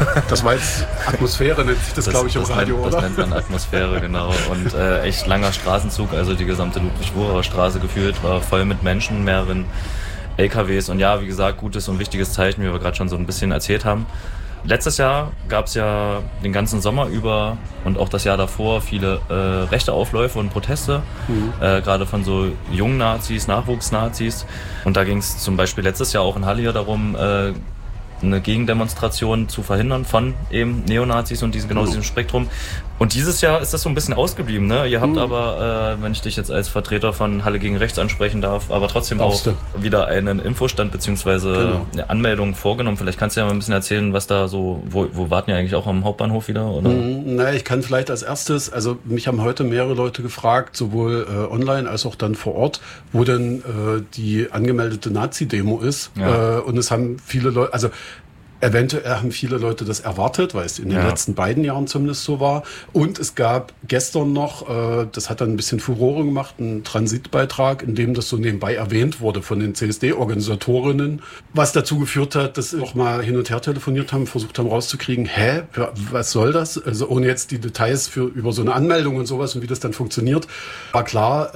Das war jetzt Atmosphäre, nennt sich das glaube ich, im Radio, oder? Das nennt man Atmosphäre, genau. Und echt langer Straßenzug, also die gesamte Ludwig-Wucherer Straße gefühlt, war voll mit Menschen, mehreren LKWs. Und ja, wie gesagt, gutes und wichtiges Zeichen, wie wir gerade schon so ein bisschen erzählt haben. Letztes Jahr gab es ja den ganzen Sommer über und auch das Jahr davor viele rechte Aufläufe und Proteste, gerade von so jungen Nazis, Nachwuchsnazis. Und da ging es zum Beispiel letztes Jahr auch in Halle hier darum, eine Gegendemonstration zu verhindern von eben Neonazis und diesem Spektrum. Und dieses Jahr ist das so ein bisschen ausgeblieben, ne? Ihr habt aber, wenn ich dich jetzt als Vertreter von Halle gegen Rechts ansprechen darf, aber trotzdem auch wieder einen Infostand bzw. eine Anmeldung vorgenommen. Vielleicht kannst du ja mal ein bisschen erzählen, was da so, wo warten ja eigentlich auch am Hauptbahnhof wieder, oder? Naja, ich kann vielleicht als erstes, also mich haben heute mehrere Leute gefragt, sowohl online als auch dann vor Ort, wo denn die angemeldete Nazi-Demo ist. Ja. Und es haben viele Leute, also eventuell haben viele Leute das erwartet, weil es in den letzten beiden Jahren zumindest so war. Und es gab gestern noch, das hat dann ein bisschen Furore gemacht, einen Transitbeitrag, in dem das so nebenbei erwähnt wurde von den CSD-Organisatorinnen, was dazu geführt hat, dass sie auch mal hin und her telefoniert haben, versucht haben rauszukriegen, was soll das? Also ohne jetzt die Details über so eine Anmeldung und sowas und wie das dann funktioniert, war klar,